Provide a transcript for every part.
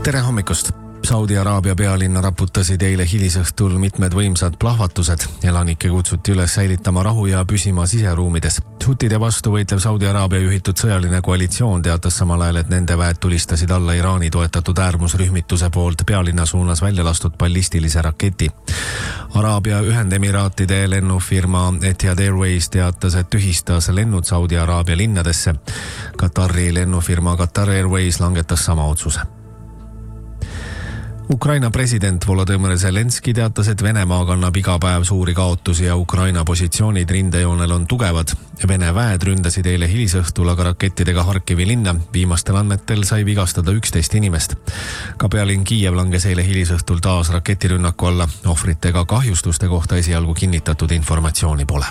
Tere hommikust! Saudi Araabia pealinna raputasid eile hilisõhtul mitmed võimsad plahvatused. Elanikke kutsuti üles säilitama rahu ja püsima siseruumides. Hutide vastu võitlev Saudi Araabia juhitud sõjaline koalitsioon teatas samal ajal, et nende väed tulistasid alla Iraani toetatud äärmusrühmituse poolt pealinna suunas välja lastud ballistilise raketi. Araabia Ühendemiraatide lennufirma Etihad Airways teatas, et tühistas lennud Saudi Araabia linnadesse. Katari lennufirma Qatar Airways langetas sama otsuse. Ukraina president Volodõmõr Zelenski teatas, et Venemaa kannab iga päev suuri kaotusi ja Ukraina positsioonid rindejoonel on tugevad. Vene väed ründasid eile hilisõhtul aga rakettidega Harkivi linna. Viimastel andmetel sai vigastada 11 inimest. Ka pealinn Kiiev langes eile hilisõhtul taas raketirünnaku alla. Ohvritega kahjustuste kohta esialgu kinnitatud informatsiooni pole.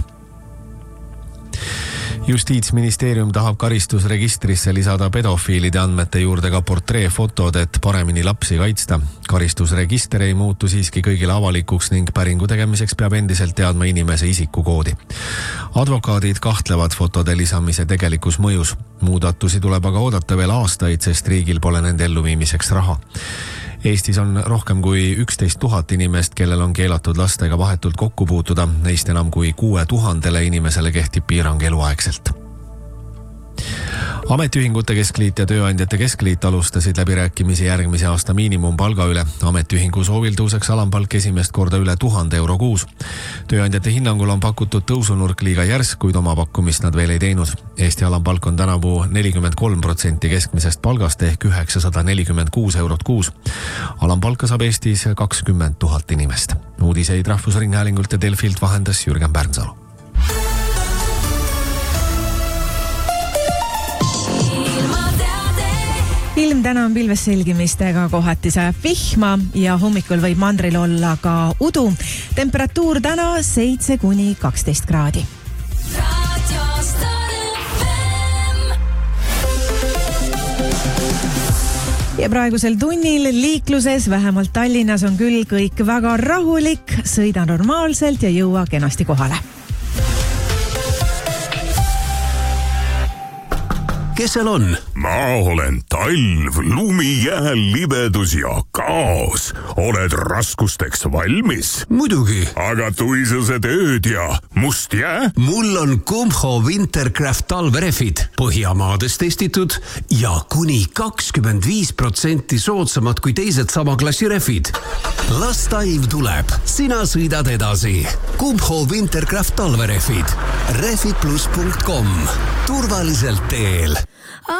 Justiitsministeerium tahab karistusregistrisse lisada pedofiilide andmete juurde ka portreefotod, et paremini lapsi kaitsta. Karistusregister ei muutu siiski kõigile avalikuks ning päringu tegemiseks peab endiselt teadma inimese isikukoodi. Advokaadid kahtlevad fotode lisamise tegelikus mõjus. Muudatusi tuleb aga oodata veel aastaid, sest riigil pole nende elluviimiseks raha. Eestis on rohkem kui 11 000 inimest, kellel on keelatud lastega vahetult kokku puutuda. Neist enam kui 6000 inimesele kehtib piirang eluaegselt. Ametiühingute keskliit ja tööandjate keskliit alustasid läbirääkimisi järgmise aasta miinimumpalga üle. Ametiühingu soovil tõuseks alampalk esimest korda üle 1000 euro kuus. Tööandjate hinnangul on pakutud tõusunurk liiga järsk, kuid oma pakkumist nad veel ei teinud. Eesti alampalk on tänavu 43% keskmisest palgast ehk 946 eurot kuus. Alampalka saab Eestis 20 000 inimest. Uudiseid Rahvusringhäälingult ja Delfilt vahendas Jürgen Pärnsalu. Ilm täna on pilves selgimistega, kohati sajab vihma ja hommikul võib mandril olla ka udu. Temperatuur täna 7–12 kraadi. Ja praegusel tunnil liikluses, vähemalt Tallinnas on küll kõik väga rahulik, sõida normaalselt ja jõua kenasti kohale. Kes seal on? Ma olen talv, lumi, jääl, libedus ja kaos. Oled raskusteks valmis? Muidugi. Aga tuisused ööd ja must jää? Mul on Kumho Wintercraft talverefid. Põhjamaadest testitud ja kuni 25% soodsamad kui teised sama klassi refid. Las taiv tuleb. Sina sõidad edasi. Kumho Wintercraft talverefid. Refidplus.com. Turvaliselt teel.